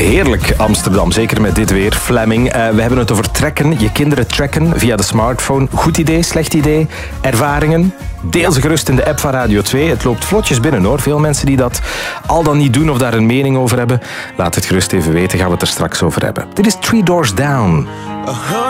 Heerlijk Amsterdam, zeker met dit weer. Fleming, we hebben het over trekken. Je kinderen trekken via de smartphone. Goed idee, slecht idee? Ervaringen? Deel ze gerust in de app van Radio 2. Het loopt vlotjes binnen hoor. Veel mensen die dat al dan niet doen of daar een mening over hebben. Laat het gerust even weten, gaan we het er straks over hebben. Dit is Three Doors Down.